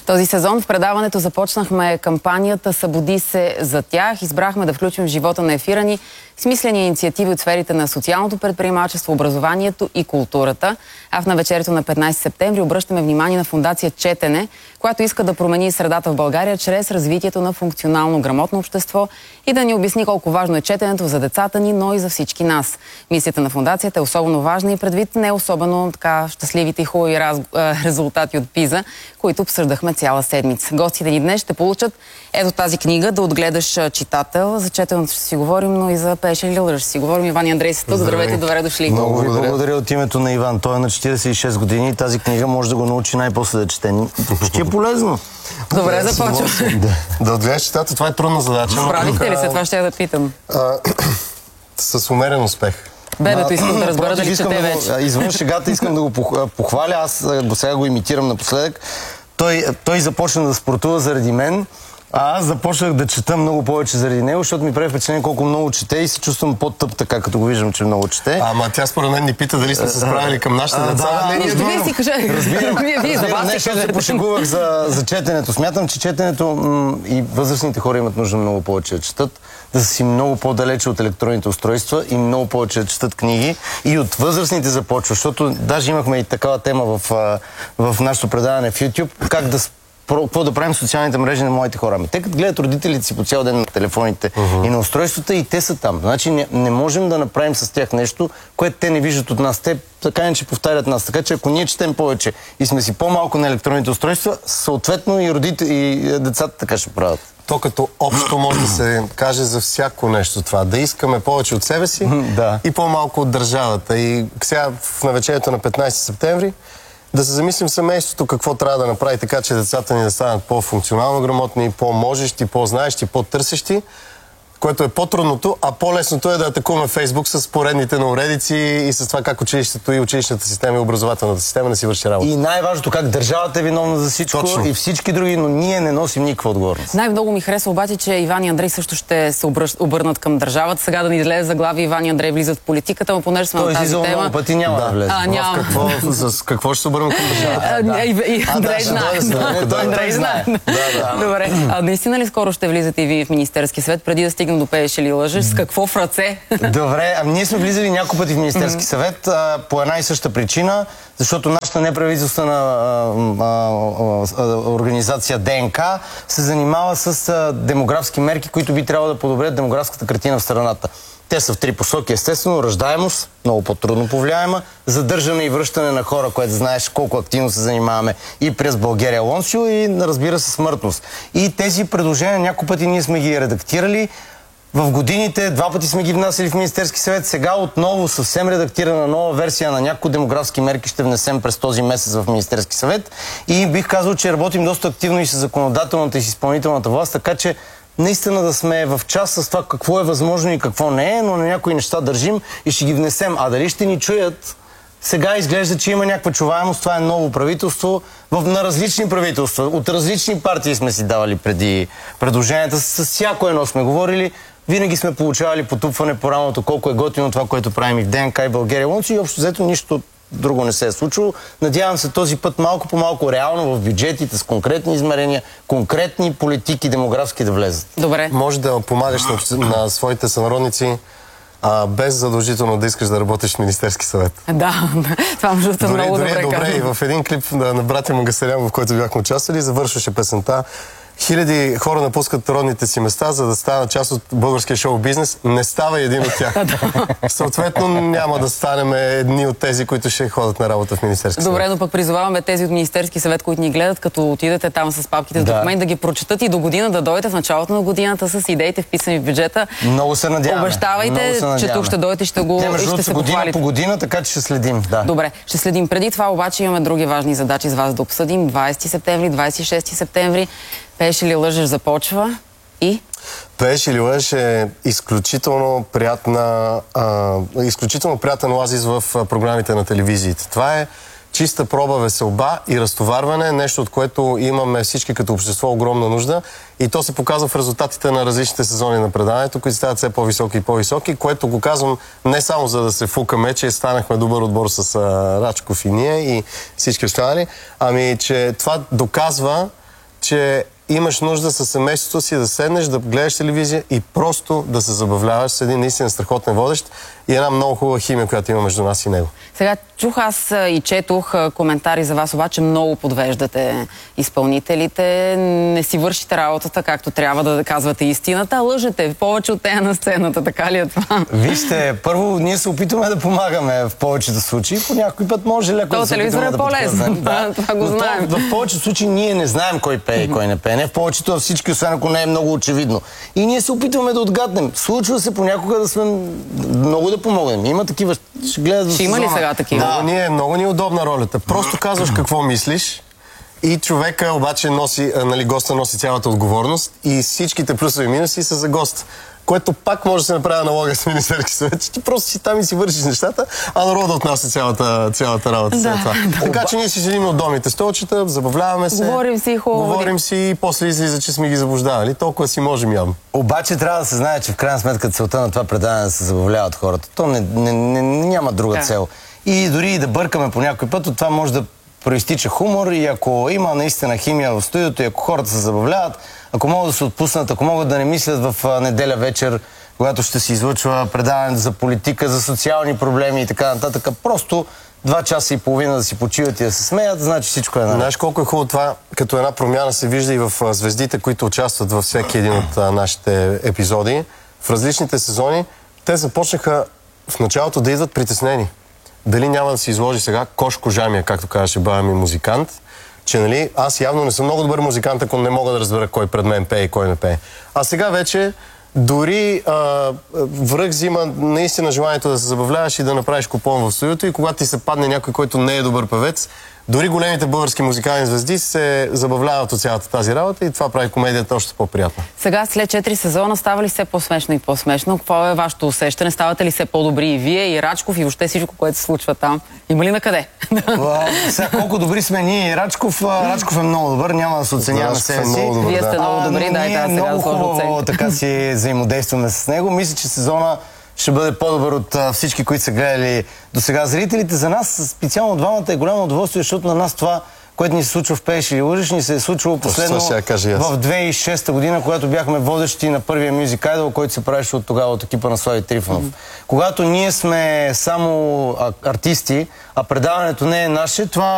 Този сезон в предаването започнахме кампанията "Събуди се за тях". Избрахме да включим в живота на ефира ни смислени инициативи от сферите на социалното предприемачество, образованието и културата. А в навечерието на 15 септември обръщаме внимание на фондация Четене, която иска да промени средата в България чрез развитието на функционално грамотно общество и да ни обясни колко важно е четенето за децата ни, но и за всички нас. Мисията на фондацията е особено важна и предвид не особено така щастливите и хубави резултати от ПИЗа, които обсъждахме цяла седмица. Гостите ни днес ще получат ето тази книга "Да отгледаш читател". За четенето ще си говорим, но и за пееш или лъжеш ще си говорим. Иван и Андрей са тук. Здравейте, добре дошли. Много ви благодаря от името на Иван. Той е на 46 години и тази книга може да го научи най-после да чете. Ще е полезно. Добре, започвам. Да отгледаш читател, това е трудна задача. Справихте ли се? Това ще я да питам. С умерен успех. Бебето искам да разбера дали чете вече. Извън шегата искам да го похваля. Аз сега го имитирам напоследък. Той започна да спортува заради мен, а аз започнах да чета много повече заради него, защото ми прави впечатление колко много чете и се чувствам по-тъп така, като го виждам, че много чете. Ама тя според мен ни пита дали сте се справили към нашите деца. Вие си кажете. Разбирам. Нещо се пошегувах за четенето. Смятам, че четенето и възрастните хора имат нужда много повече да четат, да са си много по-далече от електронните устройства и много повече да четат книги. И от възрастните започва, защото даже имахме и такава тема в нашото предаване в YouTube, как какво да правим социалните мрежи на моите хора. Те като гледат родителите си по цял ден на телефоните и на устройствата, и те са там. Значи не можем да направим с тях нещо, което те не виждат от нас. Те така че повтарят нас. Така че ако ние четем повече и сме си по-малко на електронните устройства, съответно и родители и децата така ще правят. То като общо може да се каже за всяко нещо това. Да искаме повече от себе си и по-малко от държавата. И сега в навечерието на 15 септември да се замислим семейството какво трябва да направи така, че децата ни да станат по-функционално грамотни, по-можещи, по-знаещи, по-търсещи, което е по-трудното, а по-лесното е да атакуваме Фейсбук с поредните на уредици и с това как училището и училищната система и образователната система да си върши работа. И най-важното как държавата е виновна за всичко. Точно. И всички други, но ние не носим никаква отговорност. Най-много ми харесва обаче, че Иван и Андрей също ще се обърнат към държавата. Сега да ни излезе заглавие "Иван и Андрей влизат в политиката", но понеже сме на тази тема... много пъти няма да влезе. С какво ще се обърнем към държавата? И Андрей знае. Андрей знае. Добре. Наистина ли скоро ще влизате и вие в Министерски съвет, преди да стигнем до пееш или лъжеш? С какво в ръце? Добре, ние сме влизали няколко пъти в Министерски съвет по една и съща причина, защото нашата неправителствена организация ДНК се занимава с демографски мерки, които би трябвало да подобрят демографската картина в страната. Те са в три посоки. Естествено, раждаемост, много по-трудно повлияема, задържане и връщане на хора, което знаеш колко активно се занимаваме и през България Лонсио, и разбира се смъртност. И тези предложения няколко пъти ние сме ги редактирали. В годините 2 пъти сме ги внасяли в Министерски съвет. Сега отново съвсем редактирана нова версия на някои демографски мерки ще внесем през този месец в Министерски съвет. И бих казал, че работим доста активно и с законодателната и с изпълнителната власт, така че наистина да сме в час с това какво е възможно и какво не е, но на някои неща държим и ще ги внесем. А дали ще ни чуят? Сега изглежда, че има някаква чуваемост. Това е ново правителство на различни правителства. От различни партии сме си давали преди предложенията. С всяко едно сме говорили. Винаги сме получавали потупване по рамото колко е готино това, което правим и в ДНК и България Лонсио, и общо взето нищо друго не се е случило. Надявам се този път малко по малко реално в бюджетите с конкретни измерения, конкретни политики демографски да влезат. Добре. Може да помагаш на своите сънародници без задължително да искаш да работиш в Министерски съвет. Да, това може да много добре казвам. Добре, и в един клип на братя Магаселян, в който бяхме участвали, завършваше песента: "Хиляди хора напускат родните си места, за да станат част от българския шоу-бизнес. Не става един от тях." Съответно, няма да станем едни от тези, които ще ходят на работа в Министерски съвет. Добре, но пък призоваваме тези от Министерски съвет, които ни гледат, като отидете там с папките с документи, да ги прочетат и до година да дойдете в началото на годината с идеите вписани в бюджета. Много се надяваме. Обещавайте, че тук ще дойдете и ще го ще се година похвалите. по година, така че ще следим. Да. Добре, ще следим. Преди това обаче имаме други важни задачи с вас да обсъдим. 20 септември, 26 септември. "Пееш или лъжеш" започва и... "Пееш или лъжеш" е изключително приятен оазис в програмите на телевизиите. Това е чиста проба веселба и разтоварване, нещо от което имаме всички като общество огромна нужда, и то се показва в резултатите на различните сезони на предаването, които стават все по-високи и по-високи, което го казвам не само за да се фукаме, че станахме добър отбор с Рачков и ние и всички останали, ами че това доказва, че имаш нужда със семейството си да седнеш, да гледаш телевизия и просто да се забавляваш с един наистина страхотен водещ и една много хубава химия, която има между нас и него. Сега чух аз и четох коментари за вас, обаче много подвеждате изпълнителите. Не си вършите работата както трябва, да казвате истината. Лъжете повече от тея на сцената, така ли е това? Вижте, първо ние се опитваме да помагаме в повечето случаи. По някой път може леко да се опитваме да подхвърляме. Това го знаем. В повечето случаи ние не знаем кой пее и кой не пее. Не в повечето, а всички, освен ако не е много очевидно. И ние се опитваме да отгаднем. Случва се понякога да сме много да помогнем. Има такива, ще гледат ще има ли сега такива? Много ни е удобна ролята. Просто казваш какво мислиш и човека обаче носи, госта носи цялата отговорност и всичките плюсови и минуси са за гост. Което пак може да се направи аналога с Министерски съвет, че ти просто си там и си вършиш нещата, а народа отнася цялата работа след това. Така че ние си седим от домите столчета, забавляваме се. Говорим си хубаво. Говорим си и после излиза, че сме ги заблуждавали. Толкова си можем явно. Обаче трябва да се знае, че в крайна сметка целта на това предаване да се забавляват хората. То няма друга цел. И дори и да бъркаме по някой път, от това може да проистича хумор и ако има наистина химия в студиото и ако хората се забавляват, ако могат да се отпуснат, ако могат да не мислят в неделя вечер, когато ще се излъчва предаването за политика, за социални проблеми и така нататък, просто 2 часа и половина да си почиват и да се смеят, значи всичко е наред. Знаеш колко е хубаво това, като една промяна се вижда и в звездите, които участват във всеки един от нашите епизоди. В различните сезони те започнаха в началото да идват притеснени. Дали няма да се изложи сега Кошко Жамия, както казваше баба ми музикант, че аз явно не съм много добър музикант, ако не мога да разбера кой пред мен пее и кой не пее. А сега вече дори връх взима наистина желанието да се забавляваш и да направиш купон в студиото и когато ти се падне някой, който не е добър певец, дори големите български музикални звезди се забавляват от цялата тази работа и това прави комедията още по-приятна. Сега, след 4 сезона, става ли все по-смешно и по-смешно? Какво е вашето усещане? Ставате ли все по-добри и вие, и Рачков, и въобще всичко, което се случва там? Има ли на къде? Сега колко добри сме ние и Рачков. Рачков е много добър, няма да се оценяваме себе си. Вие сте много добри, дайте сега да сложа оценка. Така си взаимодействаме с него. Мисля, че сезона ще бъде по-добър от всички, които са гледали до сега. Зрителите за нас, специално двамата, е голямо удоволствие, защото на нас това, което ни се случва в Пееш или лъжеш, ни се е случвало последно в 2006 година, когато бяхме водещи на първия Music Idol, който се правеше от тогава от екипа на Слави Трифонов. Когато ние сме само артисти, а предаването не е наше, това